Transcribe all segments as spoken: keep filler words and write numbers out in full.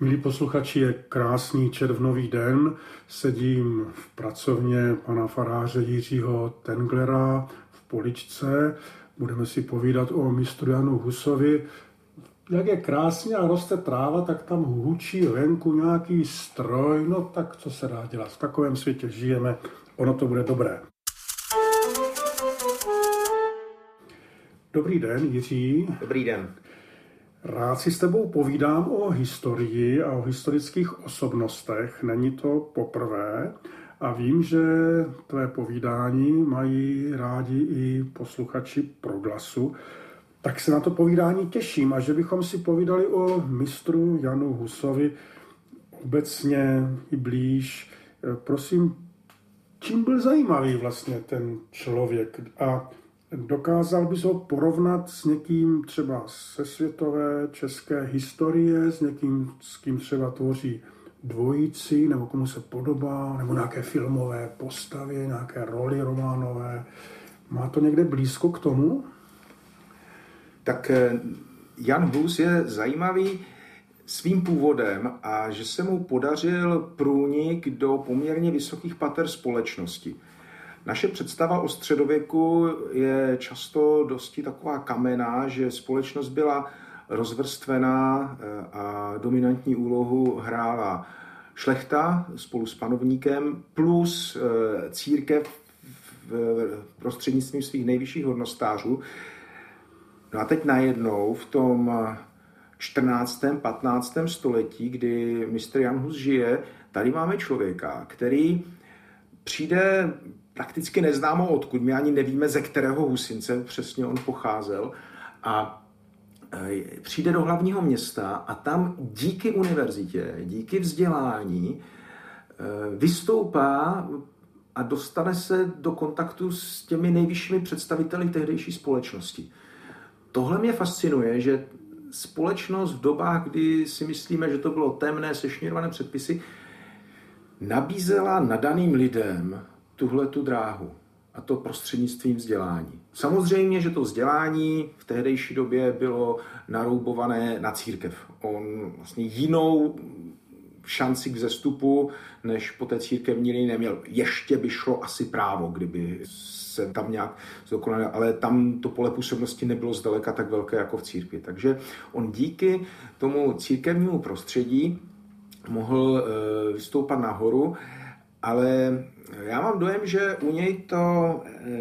Milí posluchači, je krásný červnový den. Sedím v pracovně pana faráře Jiřího Tenglera v Poličce. Budeme si povídat o mistru Janu Husovi. Jak je krásně a roste tráva, tak tam hučí venku nějaký stroj. No tak co se dá dělat? V takovém světě žijeme. Ono to bude dobré. Dobrý den, Jiří. Dobrý den. Rád si s tebou povídám o historii a o historických osobnostech. Není to poprvé a vím, že tvé povídání mají rádi i posluchači Proglasu. Tak se na to povídání těším a že bychom si povídali o mistru Janu Husovi obecně i blíž. Prosím, čím byl zajímavý vlastně ten člověk a dokázal bys ho porovnat s někým třeba ze světové české historie, s někým, s kým třeba tvoří dvojici, nebo komu se podobá, nebo nějaké filmové postavy, nějaké roli románové. Má to někde blízko k tomu? Tak Jan Hus je zajímavý svým původem a že se mu podařil průnik do poměrně vysokých pater společnosti. Naše představa o středověku je často dosti taková kamenná, že společnost byla rozvrstvená a dominantní úlohu hrála šlechta spolu s panovníkem plus církev prostřednictvím svých nejvyšších hodnostářů. No a teď najednou v tom čtrnáctém patnáctém století, kdy mistr Jan Hus žije, tady máme člověka, který přijde prakticky neznámo odkud, my ani nevíme, ze kterého husince přesně on pocházel a přijde do hlavního města a tam díky univerzitě, díky vzdělání vystoupá a dostane se do kontaktu s těmi nejvyššími představiteli tehdejší společnosti. Tohle mě fascinuje, že společnost v dobách, kdy si myslíme, že to bylo temné, sešněrované předpisy, nabízela nadaným lidem tuhletu dráhu, a to prostřednictvím vzdělání. Samozřejmě, že to vzdělání v tehdejší době bylo naroubované na církev. On vlastně jinou šanci k vzestupu, než po té církevní linii neměl. Ještě by šlo asi právo, kdyby se tam nějak zdokonal, ale tam to pole působnosti nebylo zdaleka tak velké jako v církvi. Takže on díky tomu církevnímu prostředí mohl vystoupat nahoru, ale já mám dojem, že u něj to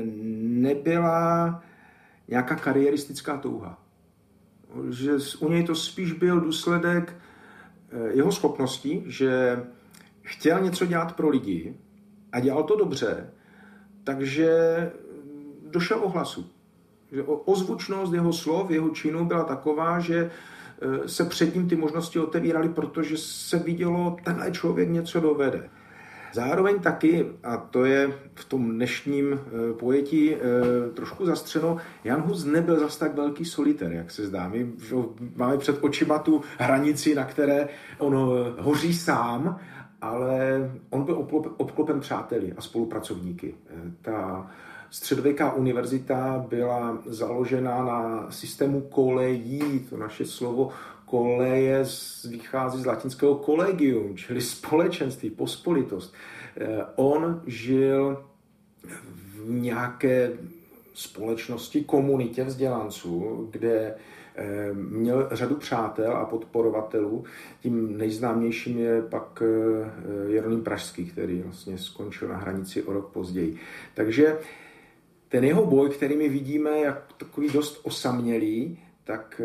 nebyla nějaká kariéristická touha. Že u něj to spíš byl důsledek jeho schopností, že chtěl něco dělat pro lidi a dělal to dobře, takže došel ohlasu. Že ozvučnost jeho slov, jeho činů byla taková, že se před ním ty možnosti otevíraly, protože se vidělo, tenhle člověk něco dovede. Zároveň taky, a to je v tom dnešním pojetí trošku zastřeno, Jan Hus nebyl zas tak velký solitér, jak se zdá. My máme před očima tu hranici, na které on hoří sám, ale on byl obklopen přáteli a spolupracovníky. Ta středověká univerzita byla založena na systému kolejí, to naše slovo koleje vychází z latinského collegium, čili společenství, pospolitost. On žil v nějaké společnosti, komunitě vzdělanců, kde měl řadu přátel a podporovatelů. Tím nejznámějším je pak Jeroným Pražský, který vlastně skončil na hranici o rok později. Takže ten jeho boj, který my vidíme jak takový dost osamělý, tak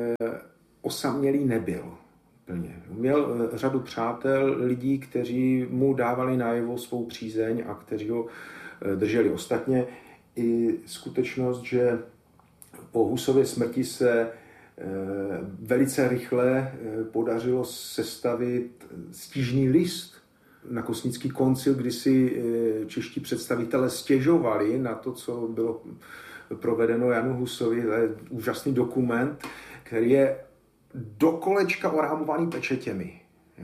osamělý nebyl plně. Měl řadu přátel, lidí, kteří mu dávali najevo svou přízeň a kteří ho drželi. Ostatně i skutečnost, že po Husově smrti se velice rychle podařilo sestavit stížný list na Kosnický koncil, kdy si čeští představitelé stěžovali na to, co bylo provedeno Janu Husovi. To je úžasný dokument, který je do kolečka orámovaný pečetěmi.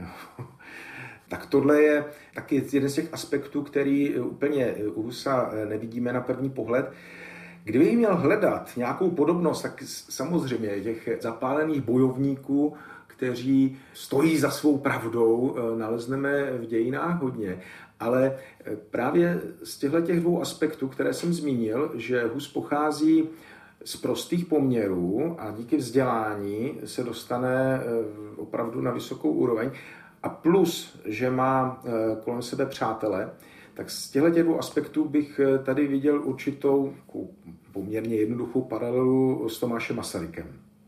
Tak tohle je taky jeden z těch aspektů, který úplně u Husa nevidíme na první pohled. Kdybych měl hledat nějakou podobnost, tak samozřejmě těch zapálených bojovníků, kteří stojí za svou pravdou, nalezneme v dějinách hodně. Ale právě z těchto těch dvou aspektů, které jsem zmínil, že Hus pochází z prostých poměrů a díky vzdělání se dostane opravdu na vysokou úroveň a plus, že má kolem sebe přátele, tak z těchto těch dvou aspektů bych tady viděl určitou poměrně jednoduchou paralelu s Tomášem Masarykem.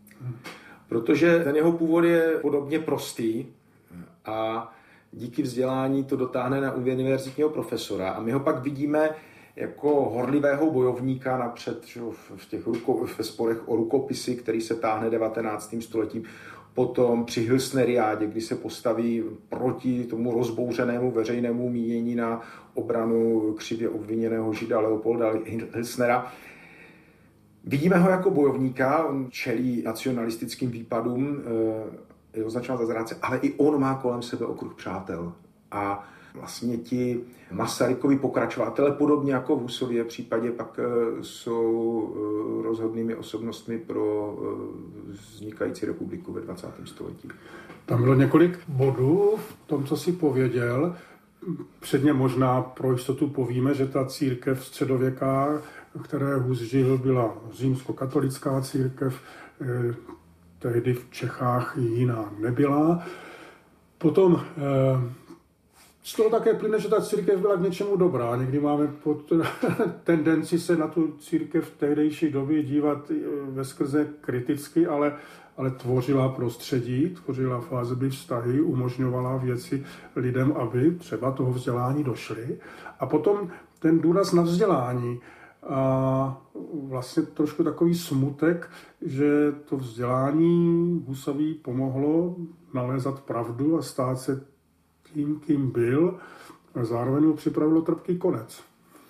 Protože ten jeho původ je podobně prostý a díky vzdělání to dotáhne na univerzitního profesora a my ho pak vidíme jako horlivého bojovníka napřed v těch ruko, ve sporech o rukopisy, který se táhne devatenáctým stoletím, potom při Hilsneriádě, kdy se postaví proti tomu rozbouřenému veřejnému mínění na obranu křivě obviněného žida Leopolda Hilsnera. Vidíme ho jako bojovníka, on čelí nacionalistickým výpadům, jeho začal za zrádce, ale i on má kolem sebe okruh přátel. A vlastně ti Masarykovi pokračovatelé, podobně jako v Husově případě, pak jsou rozhodnými osobnostmi pro vznikající republiku ve dvacátém století. Tam bylo několik bodů v tom, co jsi pověděl. Předně možná pro jistotu povíme, že ta církev středověká, které Hus žil, byla římskokatolická církev, tehdy v Čechách jiná nebyla. Potom z toho také plyne, že ta církev byla k něčemu dobrá. Někdy máme pod tendenci se na tu církev v tehdejší době dívat veskrze kriticky, ale, ale tvořila prostředí, tvořila vazby, vztahy, umožňovala věci lidem, aby třeba toho vzdělání došli. A potom ten důraz na vzdělání. A vlastně trošku takový smutek, že to vzdělání Husovi pomohlo nalézat pravdu a stát se tím, kým byl, a zároveň mu připravilo trpký konec.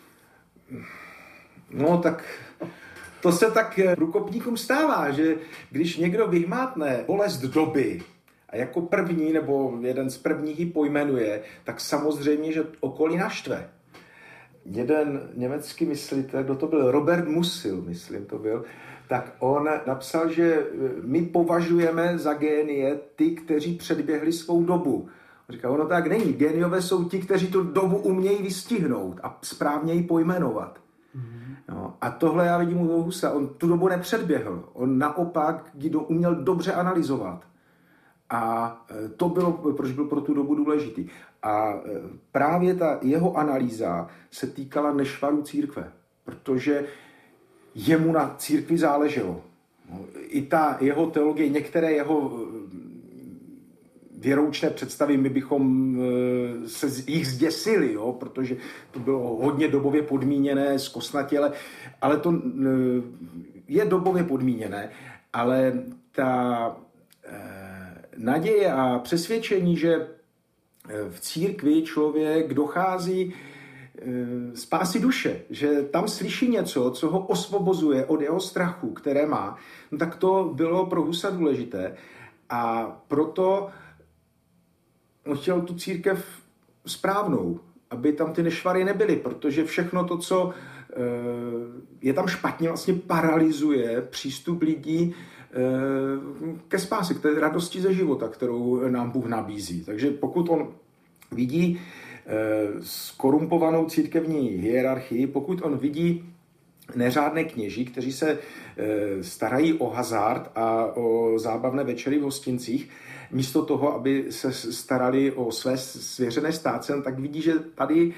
No tak to se tak průkopníkům stává, že když někdo vyhmátne bolest doby a jako první nebo jeden z prvních ji pojmenuje, tak samozřejmě, že okolí naštve. Jeden německý myslitel, kdo to byl, Robert Musil, myslím to byl, tak on napsal, že my považujeme za génie ty, kteří předběhli svou dobu. On říká, ono tak není. Géniové jsou ti, kteří tu dobu umějí vystihnout a správně ji pojmenovat. Mm-hmm. No, a tohle já vidím u Husa. On tu dobu nepředběhl. On naopak ji uměl dobře analyzovat. A to bylo, proč byl pro tu dobu důležitý. A právě ta jeho analýza se týkala nešvarů církve, protože jemu na církvi záleželo. I ta jeho teologie, některé jeho věroučné představy, my bychom se jich zděsili, jo, protože to bylo hodně dobově podmíněné, zkostnatěle, ale to je dobově podmíněné, ale ta naděje a přesvědčení, že v církvi člověk dochází spásy duše, že tam slyší něco, co ho osvobozuje od jeho strachu, které má, no tak to bylo pro Husa důležité. A proto on chtěl tu církev správnou, aby tam ty nešvary nebyly, protože všechno to, co je tam špatně, vlastně paralyzuje přístup lidí ke spáse, k té radosti ze života, kterou nám Bůh nabízí. Takže pokud on vidí skorumpovanou církevní hierarchii, pokud on vidí neřádné kněží, kteří se starají o hazard a o zábavné večery v hostincích, místo toho, aby se starali o své svěřené státce, tak vidí, že tady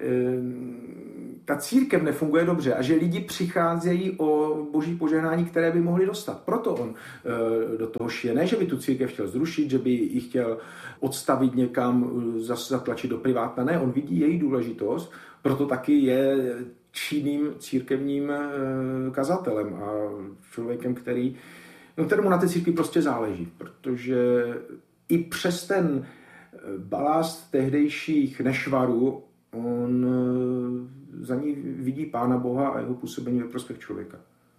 ta církev nefunguje dobře a že lidi přicházejí o boží požehnání, které by mohli dostat. Proto on do toho šije. Ne, že by tu církev chtěl zrušit, že by ji chtěl odstavit někam, zatlačit do privátna. Ne, on vidí její důležitost, proto taky je činným církevním kazatelem a člověkem, který, no, kterému na té církvi prostě záleží, protože i přes ten balast tehdejších nešvarů on za ní vidí Pána Boha a jeho působení ve prospěch člověka.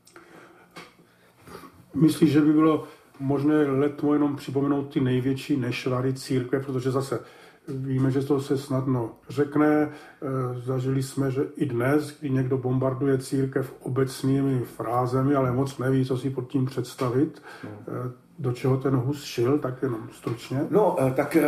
Myslíš, že by bylo možné letmo jenom připomenout ty největší nešvary církve, protože zase víme, že to se snadno řekne. Zažili jsme, že i dnes, kdy někdo bombarduje církev obecnými frázemi, ale moc neví, co si pod tím představit, no. Do čeho ten Hus šil, tak jenom stručně. No, tak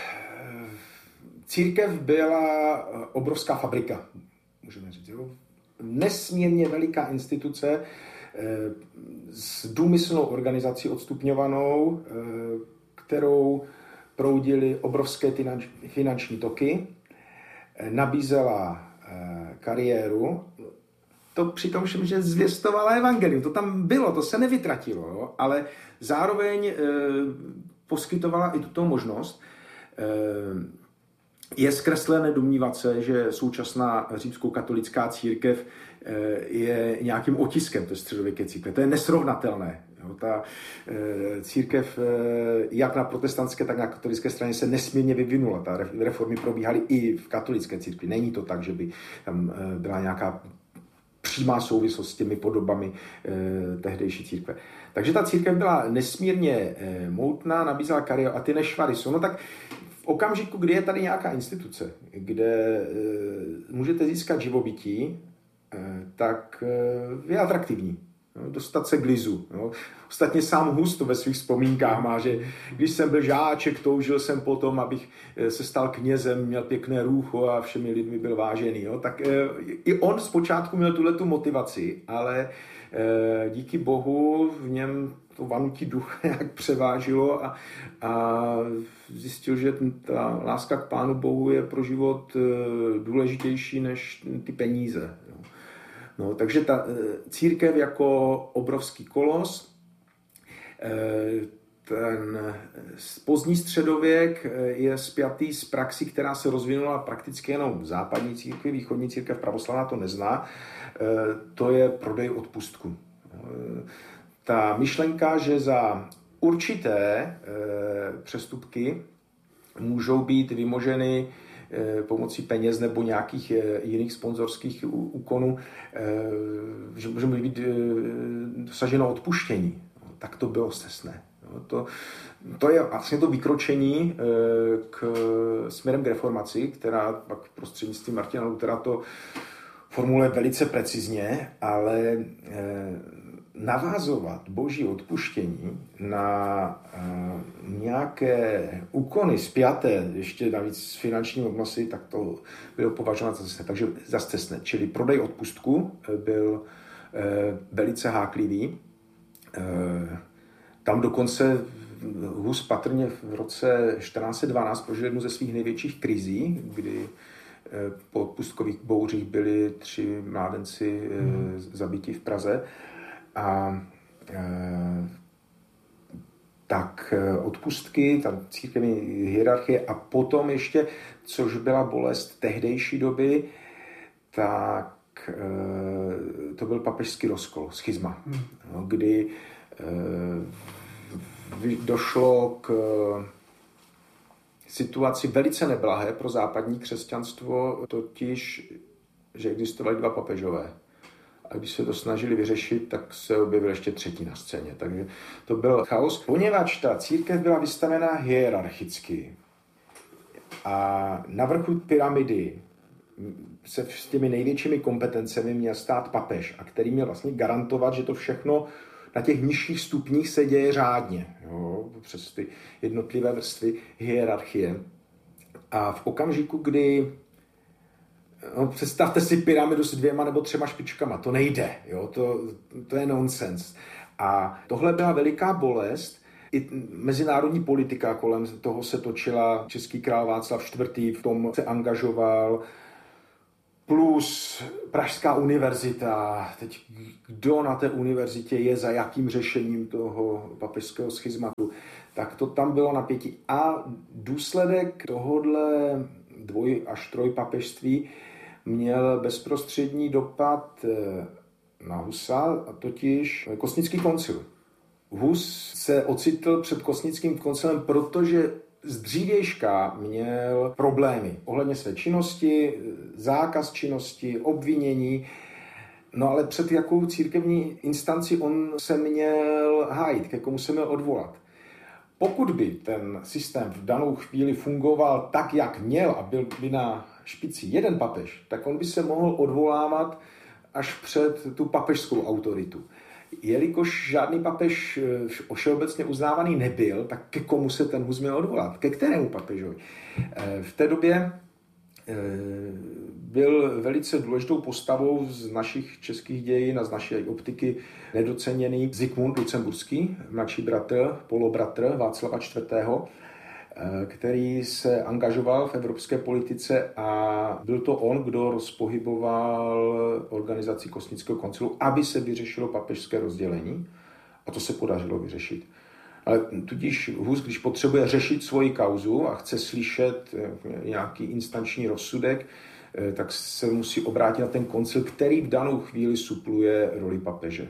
církev byla obrovská fabrika, můžeme říct. Jo? Nesmírně veliká instituce s důmyslnou organizací odstupňovanou, kterou proudily obrovské finanční toky, nabízela kariéru, to přitom, že zvěstovala evangelium, to tam bylo, to se nevytratilo, jo? Ale zároveň e, poskytovala i tuto možnost. E, je zkreslené domnívat se, že současná římskokatolická církev e, je nějakým otiskem té středověké církve. To je nesrovnatelné. Jo? Ta e, církev, e, jak na protestantské, tak na katolické straně se nesmírně vyvinula. Ta reformy probíhaly i v katolické církvi. Není to tak, že by tam e, byla nějaká přímá souvislost s těmi podobami e, tehdejší církve. Takže ta církev byla nesmírně e, moutná, nabízela kariéru a ty nešvary jsou. No tak v okamžiku, kdy je tady nějaká instituce, kde e, můžete získat živobytí, e, tak e, je atraktivní. No, dostat se k lizu. No. Ostatně sám Hus to ve svých vzpomínkách má, že když jsem byl žáček, toužil jsem potom, abych se stal knězem, měl pěkné růcho a všemi lidmi byl vážený. Jo. Tak e, i on zpočátku měl tuhletu motivaci, ale e, díky Bohu v něm to vanutí ducha jak převážilo a, a zjistil, že ta láska k Pánu Bohu je pro život e, důležitější než ty peníze. Jo. No, takže ta církev jako obrovský kolos, ten pozdní středověk je spjatý s praxí, která se rozvinula prakticky jenom v západní církvi, východní církev pravoslavná to nezná, to je prodej odpustku. Ta myšlenka, že za určité přestupky můžou být vymoženy pomocí peněz nebo nějakých jiných sponzorských úkonů, že může být dosaženo odpuštění. Tak to bylo scestné. To, to je vlastně to vykročení k směrem k reformaci, která pak prostřednictvím Martina Luthera to formuluje velice precizně, ale navázovat boží odpuštění na uh, nějaké úkony spjaté, ještě navíc s finančním obnosy, tak to bylo považováno za cestné. Takže za cestné. Čili prodej odpustku byl uh, velice háklivý. Uh, tam dokonce Hus patrně v roce čtrnáct set dvanáct prožil jednu ze svých největších krizí, kdy uh, po odpustkových bouřích byli tři mládenci uh, zabiti v Praze. A e, tak odpustky, tam církevní hierarchie a potom ještě, což byla bolest tehdejší doby, tak e, to byl papežský rozkol, schizma, hmm. no, kdy e, došlo k situaci velice neblahé pro západní křesťanstvo, totiž, že existovaly dva papežové. A když se to snažili vyřešit, tak se objevil ještě třetí na scéně. Takže to byl chaos. Poněvadž ta církev byla vystavená hierarchicky a na vrchu pyramidy se s těmi největšími kompetencemi měl stát papež, a který měl vlastně garantovat, že to všechno na těch nižších stupních se děje řádně, jo, přes ty jednotlivé vrstvy hierarchie. A v okamžiku, kdy no, představte si pyramidu s dvěma nebo třema špičkama. To nejde. Jo? To, to je nonsens. A tohle byla veliká bolest. I mezinárodní politika kolem toho se točila. Český král Václav čtvrtý v tom se angažoval. Plus Pražská univerzita. Teď kdo na té univerzitě je za jakým řešením toho papežského schizmatu. Tak to tam bylo napětí. A důsledek tohodle dvoj až trojpapežství měl bezprostřední dopad na Husa, a totiž Kosnický koncil. Hus se ocitl před Kosnickým koncilem, protože z dřívějška měl problémy ohledně své činnosti, zákaz činnosti, obvinění, no ale před jakou církevní instanci on se měl hájit, ke komu se měl odvolat. Pokud by ten systém v danou chvíli fungoval tak, jak měl a byl by na špici jeden papež, tak on by se mohl odvolávat až před tu papežskou autoritu. jelikož žádný papež všeobecně uznávaný nebyl, tak ke komu se ten Hus měl odvolat? Ke kterému papežovi? V té době byl velice důležitou postavou z našich českých dějin a z naší optiky nedoceněný Zikmund Lucemburský, mladší bratr, polobratr Václava čtvrtého., který se angažoval v evropské politice a byl to on, kdo rozpohyboval organizaci Kosnického koncilu, aby se vyřešilo papežské rozdělení. A to se podařilo vyřešit. Ale tudíž Hus, když potřebuje řešit svoji kauzu a chce slyšet nějaký instanční rozsudek, tak se musí obrátit na ten koncil, který v danou chvíli supluje roli papeže.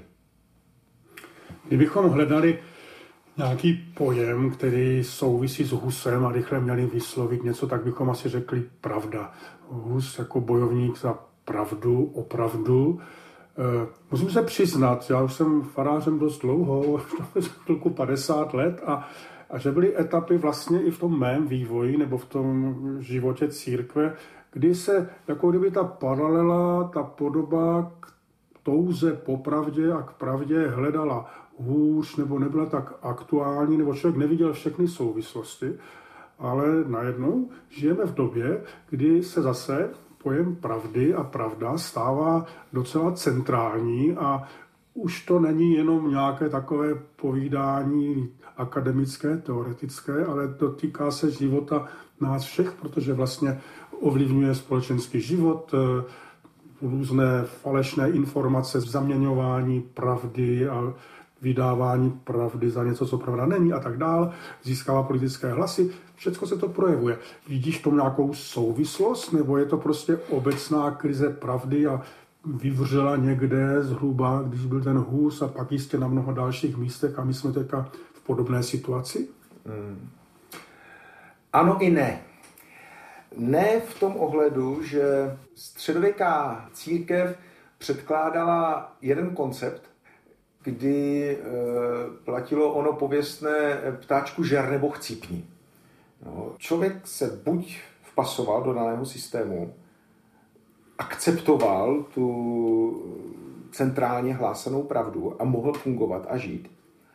Kdybychom hledali nějaký pojem, který souvisí s Husem a rychle měli vyslovit něco, tak bychom asi řekli pravda. Hus jako bojovník za pravdu, opravdu. Musím se přiznat, já už jsem farářem dost dlouho, chvilku padesát let a, a že byly etapy vlastně i v tom mém vývoji nebo v tom životě církve, kdy se jako kdyby ta paralela, ta podoba k touze po pravdě a k pravdě hledala hůř nebo nebyla tak aktuální, nebo člověk neviděl všechny souvislosti, ale najednou žijeme v době, kdy se zase pojem pravdy a pravda stává docela centrální a už to není jenom nějaké takové povídání akademické, teoretické, ale dotýká se života nás všech, protože vlastně ovlivňuje společenský život, různé falešné informace, zaměňování pravdy a vydávání pravdy za něco, co pravda není a tak dál, získává politické hlasy, všechno se to projevuje. Vidíš v tom nějakou souvislost, nebo je to prostě obecná krize pravdy a vyvřela někde zhruba, když byl ten Hus a pak jistě na mnoho dalších místech a my jsme teďka v podobné situaci? Hmm. Ano i ne. Ne v tom ohledu, že středověká církev předkládala jeden koncept, kdy e, platilo ono pověstné ptáčku žer nebo chcípni. No, člověk se buď vpasoval do daného systému, akceptoval tu centrálně hlásanou pravdu a mohl fungovat a žít.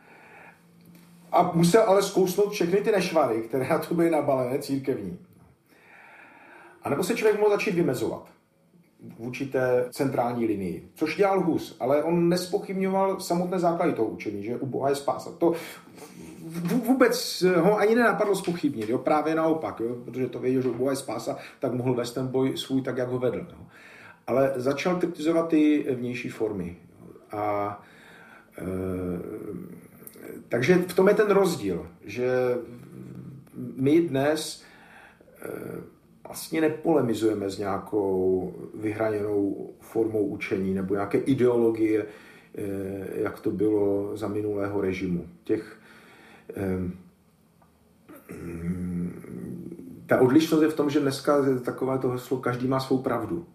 A musel ale zkousnout všechny ty nešvary, které na to byly nabalené církevní. A nebo se člověk mohl začít vymezovat vůči té centrální linii, což dělal Hus, ale on nespochybňoval samotné základy toho učení, že u Boha je spása. To vůbec ho ani nenapadlo zpochybnit, jo? Právě naopak, jo? Protože to věděl, že u Boha je spása, tak mohl vést ten boj svůj tak, jak ho vedl. Jo? Ale začal kritizovat ty vnější formy. A, e, takže v tom je ten rozdíl, že my dnes e, vlastně nepolemizujeme s nějakou vyhraněnou formou učení nebo nějaké ideologie, jak to bylo za minulého režimu. Těch, ta odlišnost je v tom, že dneska je takové to heslo, každý má svou pravdu.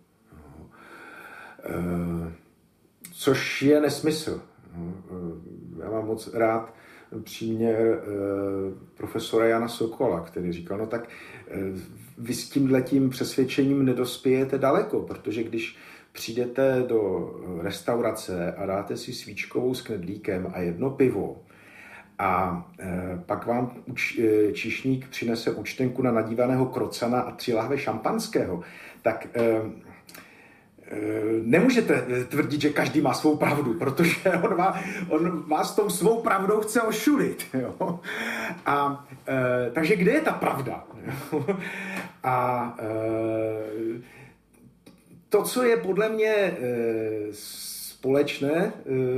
Což je nesmysl. Já mám moc rád příměr profesora Jana Sokola, který říkal, no tak vy s tímhletím přesvědčením nedospějete daleko, protože když přijdete do restaurace a dáte si svíčkovou s knedlíkem a jedno pivo a pak vám číšník přinese účtenku na nadívaného krocana a tři lahve šampanského, tak nemůžete tvrdit, že každý má svou pravdu, protože on má, on má s tou svou pravdou chce ošulit. Jo? A, e, takže kde je ta pravda? A e, to, co je podle mě e, společné, e,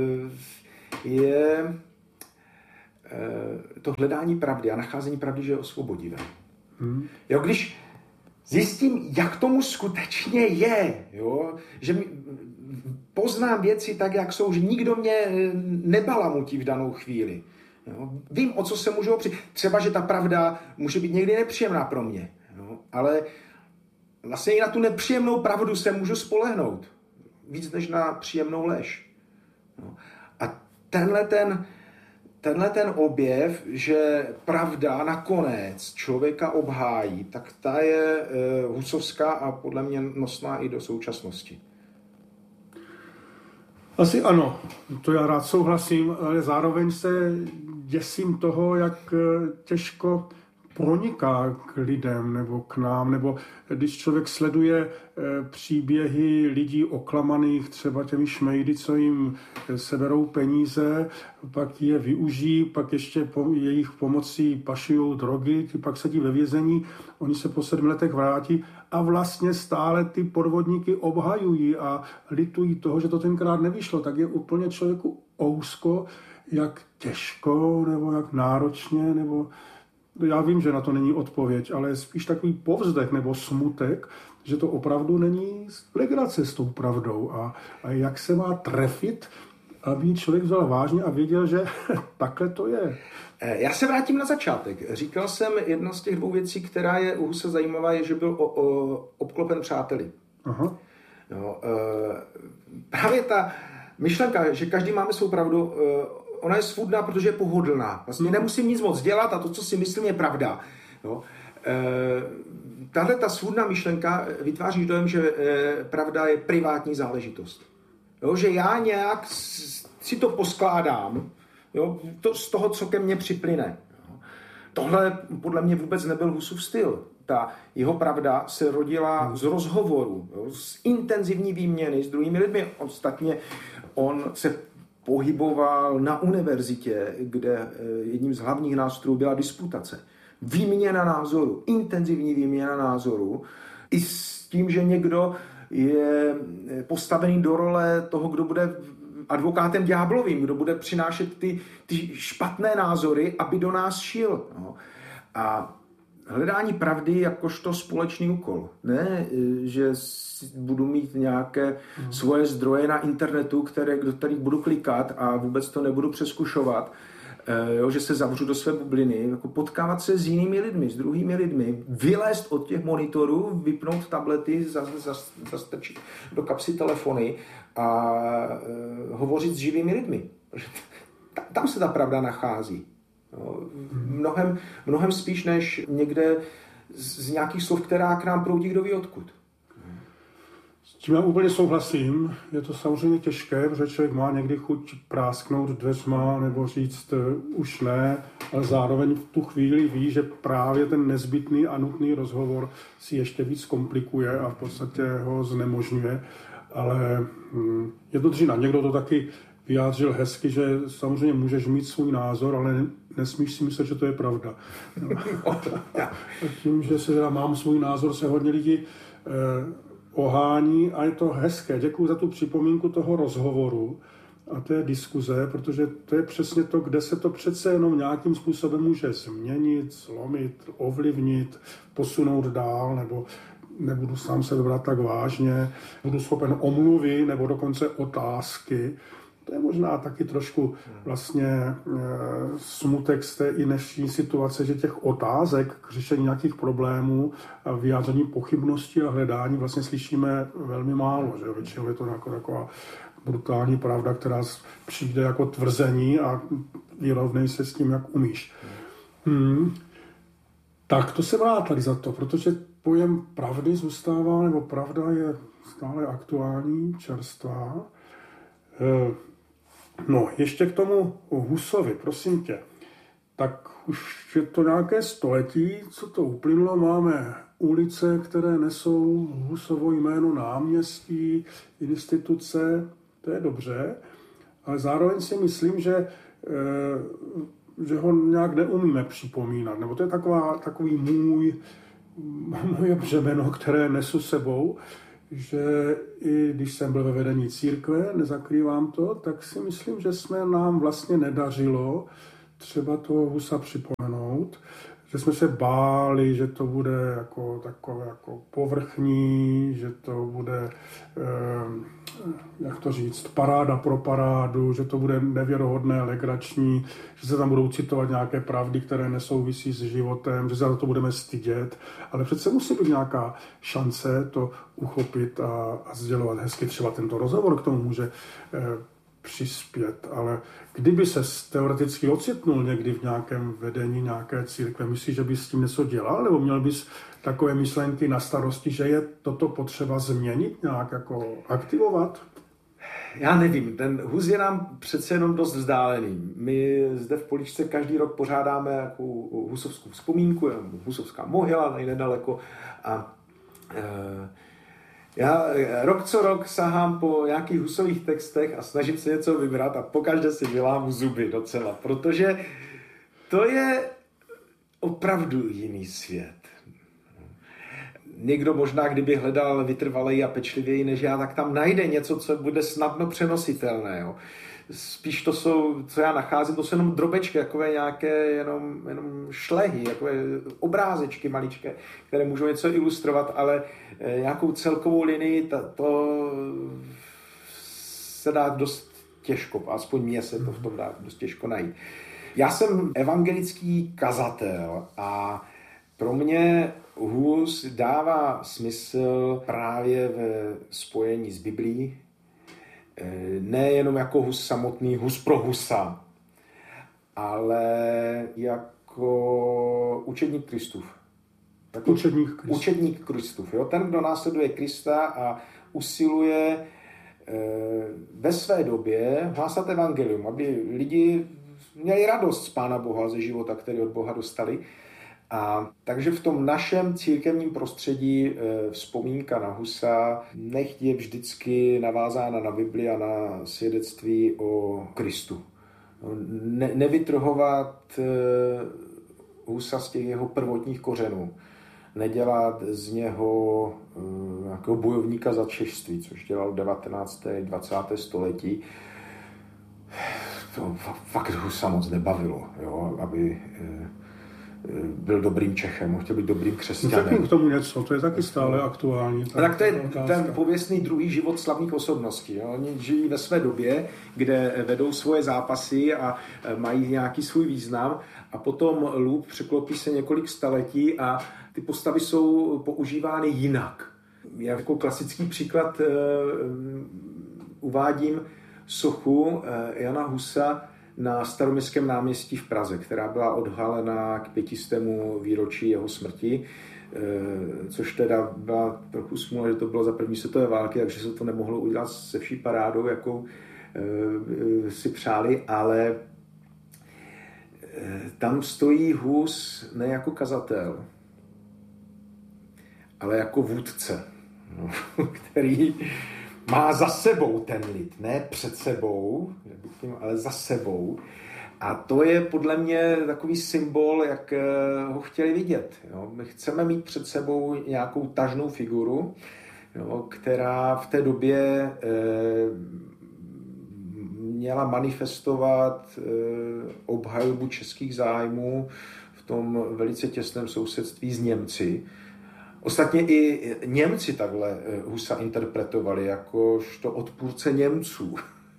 je e, to hledání pravdy a nacházení pravdy, že je osvobodivé. Hmm. Jo, když zjistím, jak tomu skutečně je, jo? Že poznám věci tak, jak jsou, že nikdo mě nebalamutí v danou chvíli. Jo? Vím, o co se můžu opřít. Třeba, že ta pravda může být někdy nepříjemná pro mě, jo? Ale vlastně i na tu nepříjemnou pravdu se můžu spolehnout. Víc než na příjemnou lež. Jo? A tenhle ten Tenhle ten objev, že pravda nakonec člověka obhájí, tak ta je e, husovská a podle mě nosná i do současnosti. Asi ano, to já rád souhlasím, ale zároveň se děsím toho, jak těžko proniká k lidem nebo k nám, nebo když člověk sleduje příběhy lidí oklamaných třeba těmi šmejdy, co jim seberou peníze, pak je využijí, pak ještě jejich pomocí pašujou drogy, ty pak sedí ve vězení, oni se po sedmi letech vrátí a vlastně stále ty podvodníky obhajují a litují toho, že to tenkrát nevyšlo, tak je úplně člověku ousko, jak těžko nebo jak náročně, nebo já vím, že na to není odpověď, ale spíš takový povzdech nebo smutek, že to opravdu není legrace s tou pravdou a, a jak se má trefit, aby člověk vzal vážně a věděl, že takhle to je. Já se vrátím na začátek. Říkal jsem, jedna z těch dvou věcí, která je u Husa zajímavá, je, že byl o, o, obklopen přáteli. Aha. No, e, právě ta myšlenka, že každý máme svou pravdu, e, ona je svůdná, protože je pohodlná. Vlastně hmm. nemusím nic moc dělat a to, co si myslím, je pravda. No. E, tahle ta svůdná myšlenka vytváří dojem, že e, pravda je privátní záležitost. Jo, že já nějak si to poskládám, jo, to z toho, co ke mně připlyne. Jo. Tohle podle mě vůbec nebyl Husův styl. Ta jeho pravda se rodila hmm. z rozhovoru, jo, z intenzivní výměny s druhými lidmi. Ostatně on se pohyboval na univerzitě, kde jedním z hlavních nástrojů byla disputace. Výměna názoru, intenzivní výměna názoru, i s tím, že někdo je postavený do role toho, kdo bude advokátem ďáblovým, kdo bude přinášet ty, ty špatné názory, aby do nás šil. No. A hledání pravdy jakožto společný úkol. Ne, že budu mít nějaké mm. svoje zdroje na internetu, které, do kterých budu klikat a vůbec to nebudu přeskušovat, jo, že se zavřu do své bubliny, jako potkávat se s jinými lidmi, s druhými lidmi, vylézt od těch monitorů, vypnout tablety, zastrčit do kapsy telefony a uh, hovořit s živými lidmi. Tam se ta pravda nachází. Jo, mnohem, mnohem spíš než někde z nějakých slov, která k nám proudí, kdo ví odkud. S tím já úplně souhlasím. Je to samozřejmě těžké, protože člověk má někdy chuť prásknout dveřma nebo říct už ne, ale zároveň v tu chvíli ví, že právě ten nezbytný a nutný rozhovor si ještě víc komplikuje a v podstatě ho znemožňuje. Ale je to dřina. Někdo to taky vyjádřil hezky, že samozřejmě můžeš mít svůj názor, ale nesmíš si myslet, že to je pravda. No. Tím, že se teda mám svůj názor, se hodně lidí eh, ohání a je to hezké. Děkuji za tu připomínku toho rozhovoru a té diskuze, protože to je přesně to, kde se to přece jenom nějakým způsobem může změnit, zlomit, ovlivnit, posunout dál, nebo nebudu sám se brát tak vážně, budu schopen omluvy nebo dokonce otázky. To je možná taky trošku vlastně e, smutek z té i dnešní situace, že těch otázek k řešení nějakých problémů a vyjádření pochybnosti a hledání vlastně slyšíme velmi málo. Že? Většinou je to jako taková brutální pravda, která přijde jako tvrzení a vyrovnej se s tím, jak umíš. Hmm. Tak to se vrátali za to, protože pojem pravdy zůstává, nebo pravda je stále aktuální, čerstvá. E, No, ještě k tomu Husovi, prosím tě. Tak už je to nějaké století, co to uplynulo. Máme ulice, které nesou Husovo jméno, náměstí, instituce, to je dobře, ale zároveň si myslím, že, že ho nějak neumíme připomínat. Nebo to je taková, takový můj, moje břemeno, které nesu sebou, že i když jsem byl ve vedení církve, nezakrývám to, tak si myslím, že jsme nám vlastně nedařilo třeba toho Husa připomenout, že jsme se báli, že to bude jako takové jako povrchní, že to bude, eh, jak to říct, paráda pro parádu, že to bude nevěrohodné, legrační, že se tam budou citovat nějaké pravdy, které nesouvisí s životem, že se za to budeme stydět, ale přece musí být nějaká šance to uchopit a, a sdělovat hezky. Třeba tento rozhovor k tomu může eh, přispět, ale kdyby se teoreticky ocitnul někdy v nějakém vedení nějaké církve, myslíš, že bys s tím něco dělal, nebo měl bys takové myšlenky na starosti, že je toto potřeba změnit, nějak jako aktivovat? já nevím, ten Hus je nám přece jenom dost vzdálený. My zde v Poličce každý rok pořádáme jako husovskou vzpomínku, husovská mohyla nedaleko a e, já rok co rok sahám po nějakých husových textech a snažím se něco vybrat a pokaždé si vylámu zuby docela, protože to je opravdu jiný svět. Někdo možná, kdyby hledal vytrvaleji a pečlivěji než já, tak tam najde něco, co bude snadno přenositelné. Jo. Spíš to jsou, co já nacházím, to jsou jenom drobečky, takové nějaké jenom, jenom šlehy, takové obrázečky maličké, které můžou něco ilustrovat, ale nějakou celkovou linii, to, to se dá dost těžko, aspoň mně se to v tom dá dost těžko najít. Já jsem evangelický kazatel a pro mě Hus dává smysl právě ve spojení s Biblií, nejenom jako Hus samotný, Hus pro Husa, ale jako učedník Kristův. Jako učedník Kristův. Učedník Kristův. Jo? Ten, kdo následuje Krista a usiluje ve své době hlásat evangelium, aby lidi měli radost z Pána Boha, ze života, který od Boha dostali. A takže v tom našem církevním prostředí e, vzpomínka na Husa nechť je vždycky navázána na Bibli a na svědectví o Kristu. Ne, nevytrhovat e, Husa z těch jeho prvotních kořenů. Nedělat z něho e, nějakého bojovníka za češství, což dělal devatenácté dvacáté století. To fakt Husa moc nebavilo, jo, aby... E, byl dobrým Čechem, chtěl být dobrým křesťanem. Řekni k tomu něco, to je taky stále aktuální. Tak, tak to je otázka. Ten pověstný druhý život slavných osobností. Jo? Oni žijí ve své době, kde vedou svoje zápasy a mají nějaký svůj význam a potom lup překlopí se několik staletí a ty postavy jsou používány jinak. Jako klasický příklad uh, uvádím sochu uh, Jana Husa na Staroměstském náměstí v Praze, která byla odhalena k pětistému výročí jeho smrti, což teda byla trochu smůla, že to bylo za první světové války, takže se to nemohlo udělat se vší parádou, jakou si přáli, ale tam stojí Hus ne jako kazatel, ale jako vůdce, který má za sebou ten lid, ne před sebou, ale za sebou. A to je podle mě takový symbol, jak ho chtěli vidět. Jo. My chceme mít před sebou nějakou tažnou figuru, jo, která v té době e, měla manifestovat e, obhajobu českých zájmů v tom velice těsném sousedství s Němci. Ostatně i Němci takhle Husa interpretovali jakožto odpůrce Němců.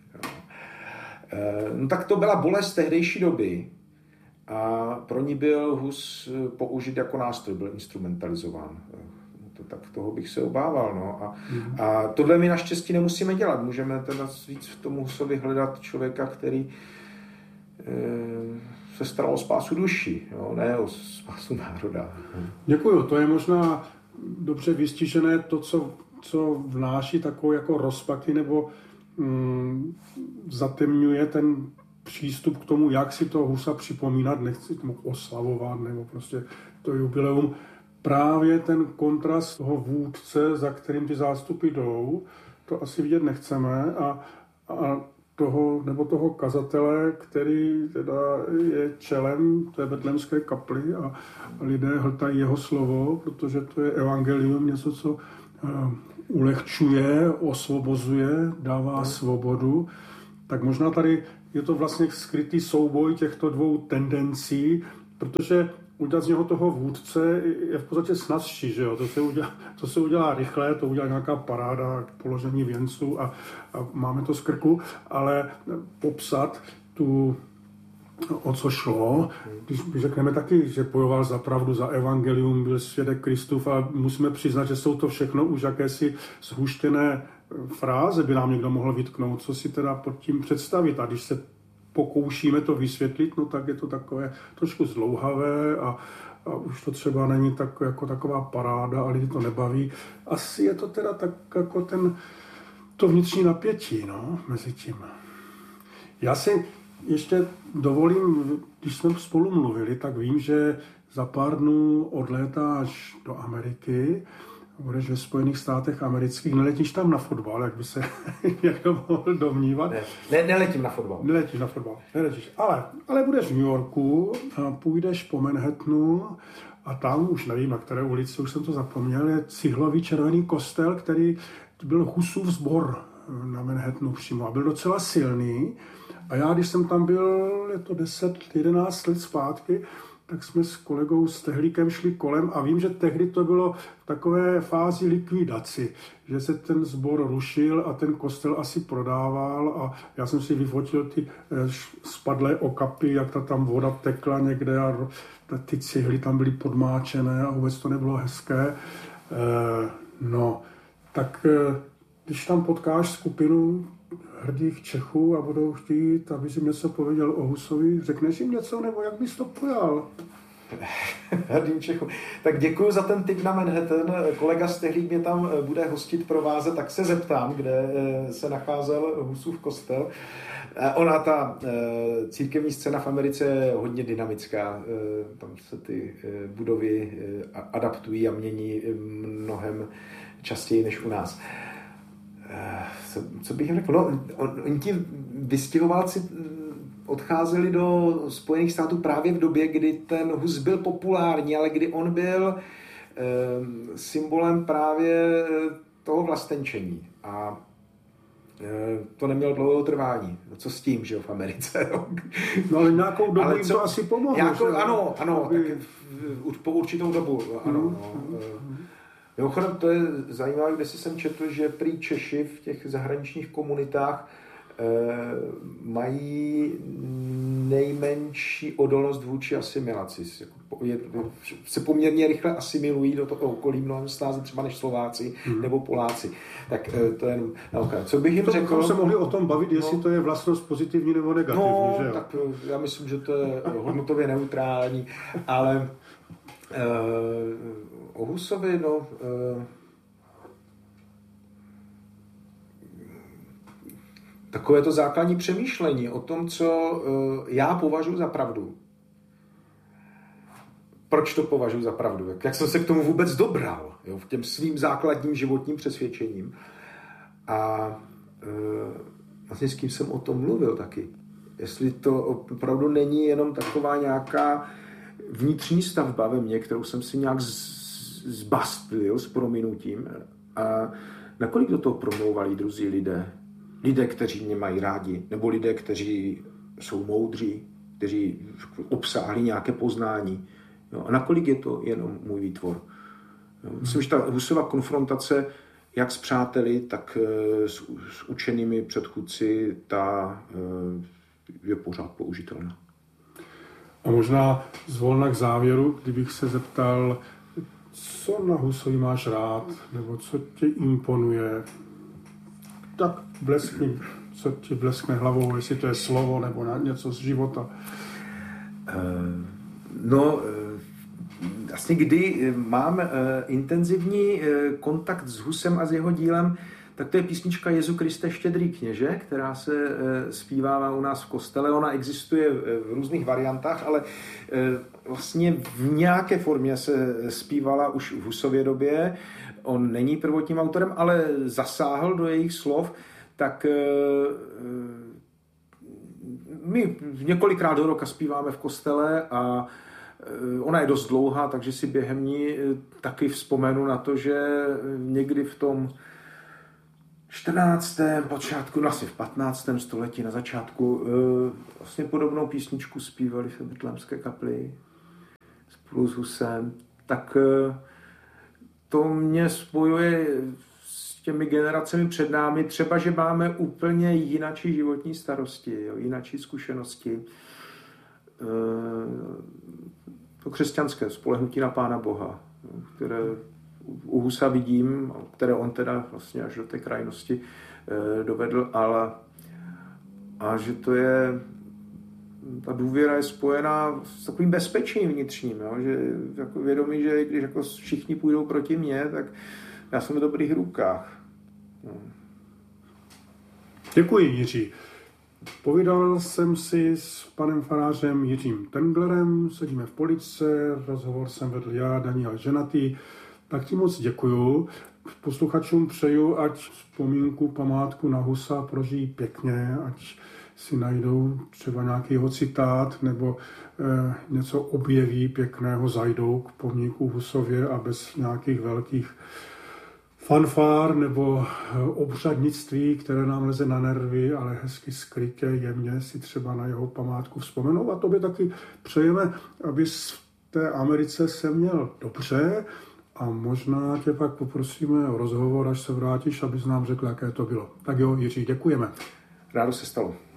No, tak to byla bolest tehdejší doby a pro ní byl Hus použit jako nástroj, byl instrumentalizován. To, tak toho bych se obával. No. A, mm. a tohle my naštěstí nemusíme dělat. Můžeme teda víc v tomu Husovi hledat člověka, který e, se staral o spásu duší, jo, ne o spásu národa. Děkuju, to je možná dobře vystižené to, co, co vnáší takovou jako rozpaky nebo mm, zatemňuje ten přístup k tomu, jak si toho Husa připomínat, nechci tomu oslavovat, nebo prostě to jubileum. Právě ten kontrast toho vůdce, za kterým ty zástupy jdou, to asi vidět nechceme a, a toho, nebo toho kazatele, který teda je čelem té betlémské kapli a lidé hltají jeho slovo, protože to je evangelium, něco, co uh, ulehčuje, osvobozuje, dává no. svobodu. Tak možná tady je to vlastně skrytý souboj těchto dvou tendencí, protože udělat z něho toho vůdce je v podstatě snazší, že jo? To se udělá, to se udělá rychle, to udělá nějaká paráda, položení věnců a, a máme to z krku, ale popsat tu, o co šlo, když řekneme taky, že bojoval za pravdu, za evangelium, byl svědek Kristův a musíme přiznat, že jsou to všechno už jakési zhuštěné fráze, by nám někdo mohl vytknout, co si teda pod tím představit. A když se pokoušíme to vysvětlit, no tak je to takové trošku zdlouhavé a, a už to třeba není tak, jako taková paráda a lidi to nebaví. Asi je to teda tak jako ten, to vnitřní napětí, no, mezi tím. Já si ještě dovolím, když jsme spolu mluvili, tak vím, že za pár dnů odlétáš do Ameriky, budeš ve Spojených státech amerických, neletíš tam na fotbal, jak by se někdo mohl domnívat. Ne, ne, neletím na fotbal. Neletíš na fotbal, neletíš. Ale, ale budeš v New Yorku, a půjdeš po Manhattanu a tam, už nevím, na které ulici, už jsem to zapomněl, je cihlový červený kostel, který byl Husův sbor na Manhattanu přímo a byl docela silný. A já, když jsem tam byl, je to deset jedenáct let zpátky, tak jsme s kolegou Stehlíkem šli kolem a vím, že tehdy to bylo v takové fázi likvidaci, že se ten sbor rušil a ten kostel asi prodával a já jsem si vyfotil ty spadlé okapy, jak ta tam voda tekla někde a ty cihly tam byly podmáčené a vůbec to nebylo hezké. No, tak když tam potkáš skupinu hrdých Čechů a budou chtít, aby jsi něco pověděl o Husovi, řekneš jim něco, nebo jak bys to pojal? Hrdým Čechům. Tak děkuji za ten tip na Manhattan. Kolega Stehlík mě tam bude hostit, provázet, tak se zeptám, kde se nacházel Husův kostel. Ona, ta církevní scéna v Americe je hodně dynamická. Tam se ty budovy adaptují a mění mnohem častěji než u nás. Co, co bych jim řekl? No, on, oni ti vystěhovalci odcházeli do Spojených států právě v době, kdy ten Hus byl populární, ale kdy on byl e, symbolem právě toho vlastenčení. A e, to nemělo dlouhého trvání. No, co s tím, že jo, v Americe? No ale nějakou dobu ale jim to asi pomohlo. Nějakou, ano, ano, aby... tak v, po určitou dobu. Ano, mm, no, mm, mm. Mimochodem, to je zajímavé, kde si jsem četl, že prý Češi v těch zahraničních komunitách e, mají nejmenší odolnost vůči asimilaci. Je, se poměrně rychle asimilují do toho okolí mnohem snáze třeba než Slováci hmm. nebo Poláci. Tak e, to je nauka. Co bych jim to řekl... To se mohli o tom bavit, jestli no, to je vlastnost pozitivní nebo negativní, no, že jo? Tak já myslím, že to je hodnotově neutrální, ale... E, O Husovi, no, e, takové to základní přemýšlení o tom, co e, já považuji za pravdu. Proč to považuji za pravdu? Jak, jak jsem se k tomu vůbec dobral, jo, v těm svým základním životním přesvědčením. A e, vlastně s kým jsem o tom mluvil taky. Jestli to opravdu není jenom taková nějaká vnitřní stavba ve mně, kterou jsem si nějak z, zbastlil s prominutím a nakolik do toho promlouvali druzí lidé. Lidé, kteří mě mají rádi, nebo lidé, kteří jsou moudří, kteří obsáhli nějaké poznání. Jo, a nakolik je to jenom můj výtvor. Jo, myslím, že ta Husova konfrontace jak s přáteli, tak s, s učenými předchůdci, ta je pořád použitelná. A možná zvolna k závěru, kdybych se zeptal, co na Husovi máš rád, nebo co tě imponuje, tak bleskni, co ti bleskne hlavou, jestli to je slovo, nebo něco z života. Uh, no, uh, vlastně kdy mám uh, intenzivní uh, kontakt s Husem a s jeho dílem, tak to je písnička Jezu Kriste štědrý kněže, která se e, zpívává u nás v kostele. Ona existuje v různých variantách, ale e, vlastně v nějaké formě se zpívala už v Husově době. On není prvotním autorem, ale zasáhl do jejich slov, tak e, my několikrát do roka zpíváme v kostele a e, ona je dost dlouhá, takže si během ní taky vzpomenu na to, že někdy v tom čtrnáctém počátku, no asi v patnáctém století na začátku vlastně podobnou písničku zpívali v Betlémské kapli spolu s Husem, tak to mě spojuje s těmi generacemi před námi, třeba, že máme úplně jinačí životní starosti, jo, jinačí zkušenosti. To křesťanské spolehnutí na Pána Boha, které u Husa vidím, které on teda vlastně až do té krajnosti eh, dovedl, ale a že to je, ta důvěra je spojená s takovým bezpečím vnitřním, jo? Že jako vědomí, že když jako všichni půjdou proti mně, tak já jsem v dobrých rukách. No. Děkuji, Jiří. Povídal jsem si s panem farářem Jiřím Tenglerem, sedíme v Poličce, rozhovor jsem vedl já, Daniel Ženatý, tak ti moc děkuju. Posluchačům přeju, ať vzpomínku, památku na Husa prožijí pěkně, ať si najdou třeba nějaký jeho citát nebo eh, něco objeví pěkného, zajdou k pomníku Husově a bez nějakých velkých fanfár nebo obřadnictví, které nám leze na nervy, ale hezky skrytě, jemně si třeba na jeho památku vzpomenou. A tobě taky přejeme, abys v té Americe se měl dobře a možná tě pak poprosíme o rozhovor, až se vrátíš, abys nám řekl, jaké to bylo. Tak jo, Jiří, děkujeme. Rádo se stalo.